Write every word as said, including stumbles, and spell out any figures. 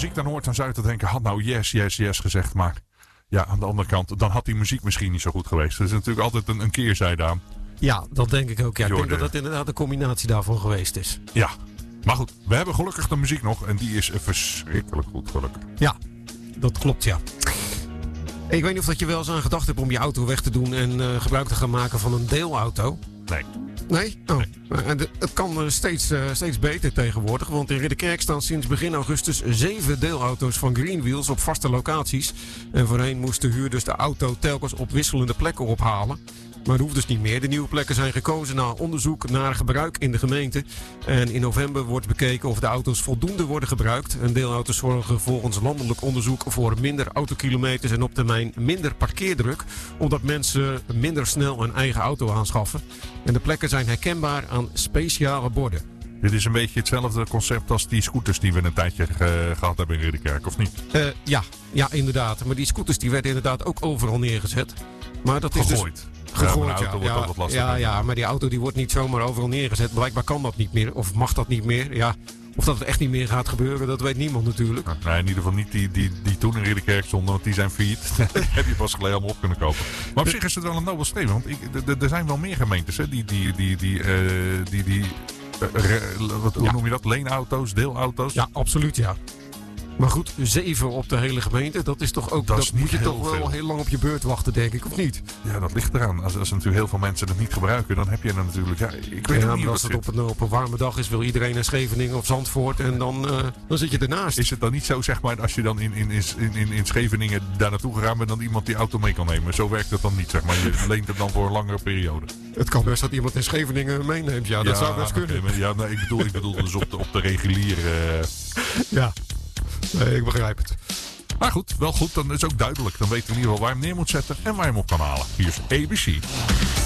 muziek dan hoort, dan zou je te denken, had nou yes, yes, yes gezegd. Maar ja, aan de andere kant, dan had die muziek misschien niet zo goed geweest. Er is natuurlijk altijd een, een keerzijde aan. Ja, dat denk ik ook. Ja, ik denk Jorde. dat het inderdaad een combinatie daarvan geweest is. Ja, maar goed, we hebben gelukkig de muziek nog. En die is verschrikkelijk goed, gelukkig. Ja, dat klopt, ja. Ik weet niet of dat je wel eens aan gedacht hebt om je auto weg te doen en uh, gebruik te gaan maken van een deelauto. Nee. Nee? Oh. Nee. En de, het kan uh, steeds, uh, steeds beter tegenwoordig. Want in Ridderkerk staan sinds begin augustus zeven deelauto's van Greenwheels op vaste locaties. En voorheen moesten huurders de auto telkens op wisselende plekken ophalen. Maar dat hoeft dus niet meer. De nieuwe plekken zijn gekozen na onderzoek naar gebruik in de gemeente. En in november wordt bekeken of de auto's voldoende worden gebruikt. En deelauto's zorgen volgens landelijk onderzoek voor minder autokilometers en op termijn minder parkeerdruk. Omdat mensen minder snel een eigen auto aanschaffen. En de plekken zijn herkenbaar aan speciale borden. Dit is een beetje hetzelfde concept als die scooters die we een tijdje ge- gehad hebben in Ridderkerk, of niet? Uh, ja, ja, inderdaad. Maar die scooters die werden inderdaad ook overal neergezet. Maar dat is Gegooid. Dus gegooid, ja, een auto ja. wordt Ja, ook wat lastig. ja, ja, maar die auto die wordt niet zomaar overal neergezet. Blijkbaar kan dat niet meer. Of mag dat niet meer. Ja, of dat het echt niet meer gaat gebeuren, dat weet niemand natuurlijk. Nou, nee, in ieder geval niet die, die, die toen in Ridderkerk stonden, want die zijn failliet. Die heb je pas geleden allemaal op kunnen kopen. Maar op zich is het wel een nobel streven. Want ik, er zijn wel meer gemeentes hè, die... die, die, die, uh, die, die uh, re, wat, hoe ja. noem je dat? Leenauto's, deelauto's? Ja, absoluut ja. Maar goed, zeven op de hele gemeente, dat is toch ook... Dat, Dat, is niet moet je heel toch wel veel. heel lang op je beurt wachten, denk ik, of niet? Ja, dat ligt eraan. Als, als natuurlijk heel veel mensen het niet gebruiken, dan heb je er natuurlijk... Ja, ik weet Ja, ook niet maar hoe als dat het zit. op een, op een warme dag is, wil iedereen naar Scheveningen of Zandvoort en dan, uh, dan zit je ernaast. Is het dan niet zo, zeg maar, als je dan in, in, in, in, in Scheveningen daar naartoe gegaan bent, dan iemand die auto mee kan nemen? Zo werkt het dan niet, zeg maar. Je leent het dan voor een langere periode. Het kan best dat iemand in Scheveningen meeneemt, ja, dat ja, zou best kunnen. Okay, maar, ja, nee, ik bedoel, ik bedoel dus op de, op de reguliere... Uh... Ja, nee, ik begrijp het. Maar goed, wel goed, dan is ook duidelijk. Dan weten we in ieder geval waar je hem neer moet zetten en waar je hem op kan halen. Hier is A B C.